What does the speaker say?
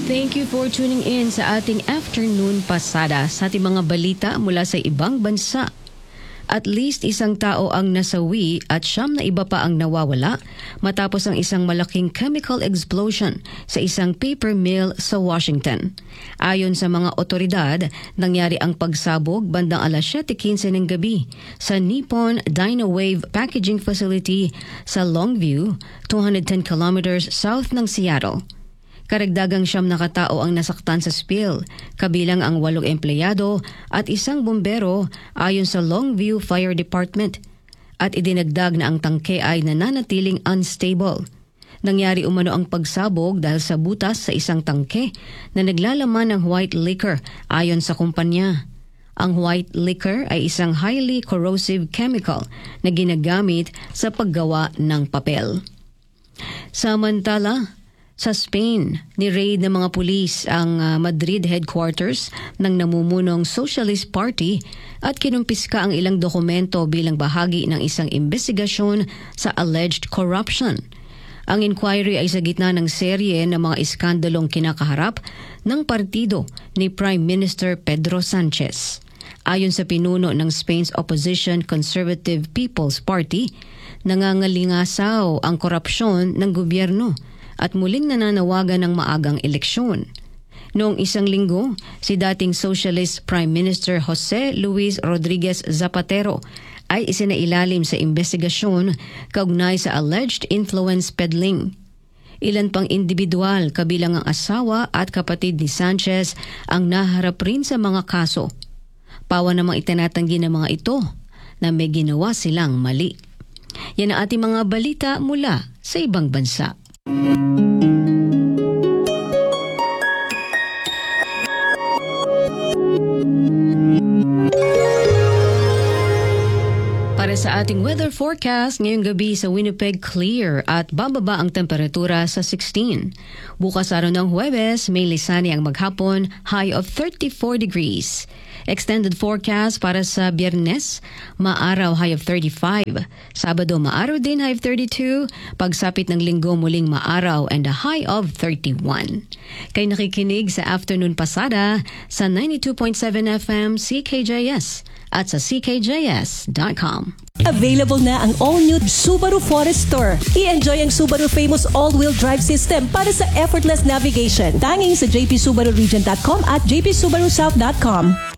Thank you for tuning in sa ating afternoon pasada sa ating mga balita mula sa ibang bansa. At least isang tao ang nasawi at 9 na iba pa ang nawawala matapos ang isang malaking chemical explosion sa isang paper mill sa Washington. Ayon sa mga otoridad, nangyari ang pagsabog bandang alas 7:15 ng gabi sa Nippon Dynawave Packaging Facility sa Longview, 210 kilometers south ng Seattle. Karagdagang 9 na katao ang nasaktan sa spill, kabilang ang 8 empleyado at 1 bombero ayon sa Longview Fire Department. At idinagdag na ang tangke ay nananatiling unstable. Nangyari umano ang pagsabog dahil sa butas sa isang tangke na naglalaman ng white liquor ayon sa kumpanya. Ang white liquor ay isang highly corrosive chemical na ginagamit sa paggawa ng papel. Samantala, sa Spain, ni-raid ng mga pulis ang Madrid headquarters ng namumunong Socialist Party at kinumpiska ang ilang dokumento bilang bahagi ng isang investigasyon sa alleged corruption. Ang inquiry ay sa gitna ng serye ng mga iskandalong kinakaharap ng partido ni Prime Minister Pedro Sanchez. Ayon sa pinuno ng Spain's opposition Conservative People's Party, nangangalingasaw ang korupsyon ng gobyerno at muling nananawagan ng maagang eleksyon. Noong isang linggo, si dating Socialist Prime Minister Jose Luis Rodriguez Zapatero ay isinailalim sa investigasyon kaugnay sa alleged influence peddling. Ilan pang individual kabilang ang asawa at kapatid ni Sanchez ang naharap rin sa mga kaso. Pawa namang itinatanggi ng mga ito na may ginawa silang mali. Yan ang ating mga balita mula sa ibang bansa. Para sa ating weather forecast, ngayong gabi sa Winnipeg clear at bababa ang temperatura sa 16. Bukas araw ng Huwebes, may lisani ang maghapon, high of 34 degrees. Extended forecast para sa Biyernes, maaraw high of 35. Sabado maaraw din high of 32. Pagsapit ng linggo muling maaraw and a high of 31. Kayo nakikinig sa Afternoon Pasada sa 92.7 FM CKJS at sa ckjs.com. Available na ang all-new Subaru Forester. I-enjoy ang Subaru famous all-wheel drive system para sa effortless navigation. Tanging sa jpsubaruregion.com at jpsubarusouth.com.